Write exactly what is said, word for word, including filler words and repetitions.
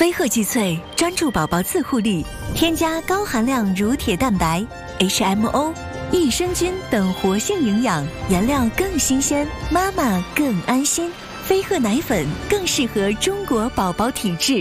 飞鹤聚萃专注宝宝自护力，添加高含量乳铁蛋白、H M O、益生菌等活性营养，原料更新鲜，妈妈更安心。飞鹤奶粉更适合中国宝宝体质。